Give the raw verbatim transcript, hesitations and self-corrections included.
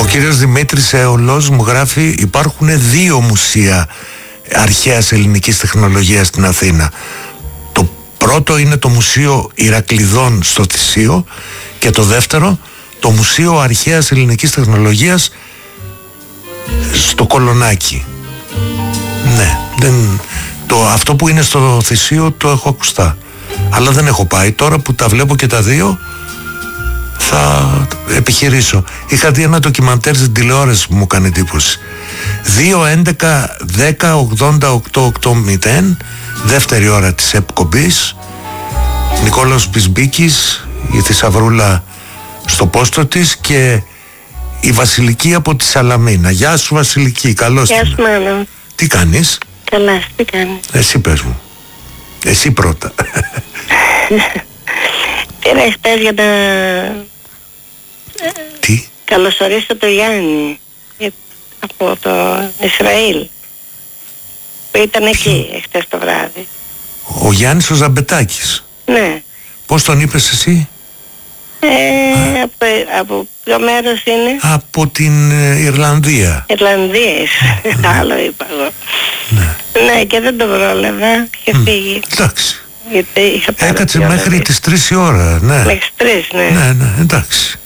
Ο κύριος Δημήτρης Αιωλός μου γράφει: υπάρχουν δύο μουσεία αρχαίας ελληνικής τεχνολογίας στην Αθήνα. Το πρώτο είναι το Μουσείο Ηρακλειδών στο Θησίο και το δεύτερο το Μουσείο Αρχαίας Ελληνικής Τεχνολογίας στο Κολονάκι. Ναι, δεν, το, αυτό που είναι στο Θησίο το έχω ακουστά, αλλά δεν έχω πάει. Τώρα που τα βλέπω και τα δύο θα επιχειρήσω. Είχα δει ένα ντοκιμαντέρ στην τηλεόραση που μου έκανε εντύπωση. δύο έντεκα δέκα ογδόντα οκτώ ογδόντα, δεύτερη ώρα της εκπομπής. Νικόλαος Πισμπίκης, η θησαυρούλα στο πόστο της και η Βασιλική από τη Σαλαμίνα. Γεια σου Βασιλική, καλώς. Γεια σου Μάνο. Τι κάνεις? Καλά, τι κάνεις? Εσύ πες μου. Εσύ πρώτα. Πήρα χτες για να Τι? καλωσορίσω το Γιάννη από το Ισραήλ που ήταν εκεί χτες το βράδυ. Ο Γιάννης ο Ζαμπετάκης. Ναι. Πώς τον είπες εσύ? Ε, από, από ποιο μέρος είναι? Από την ε, Ιρλανδία. Ιρλανδίας. Άλλο είπα εγώ. Ναι. Ναι, και δεν το πρόλαβα και φύγει. Εντάξει. Γιατί είχα Έκατσε μέχρι τις τρεις η ώρα. Ναι. Μέχρι τις τρεις, ναι. Ναι, ναι, εντάξει.